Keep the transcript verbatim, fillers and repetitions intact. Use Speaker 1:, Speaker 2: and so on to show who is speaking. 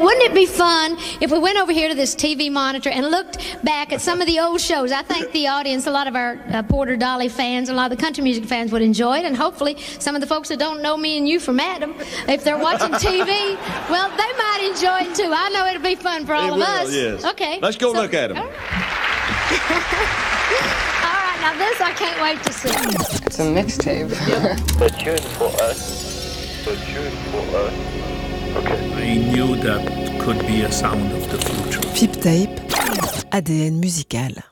Speaker 1: Wouldn't it be fun if we went over here to this T V monitor and looked back at some of the old shows? I think the audience, a lot of our uh, Porter Dolly fans, a lot of the country music fans would enjoy it, and hopefully some of the folks that don't know me and you from Adam, if they're watching T V, well, they might enjoy it too. I know it'll be fun for all
Speaker 2: it
Speaker 1: of
Speaker 2: will,
Speaker 1: us.
Speaker 2: Yes.
Speaker 1: Okay.
Speaker 2: Let's go
Speaker 1: so,
Speaker 2: look at them.
Speaker 1: All right. All right, now this I can't wait to see.
Speaker 3: It's a mixtape.
Speaker 4: A tune for us. A tune for us. Okay.
Speaker 5: I knew that could be a sound of the future.
Speaker 6: Flip Tape, A D N musical.